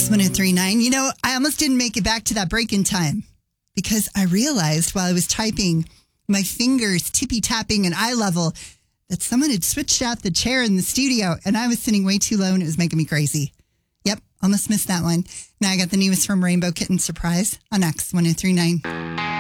X1039. You know, I almost didn't make it back to that break in time because I realized while I was typing, my fingers tippy-tapping and eye level, that someone had switched out the chair in the studio and I was sitting way too low and it was making me crazy. Yep, almost missed that one. Now I got the newest from Rainbow Kitten Surprise on X1039.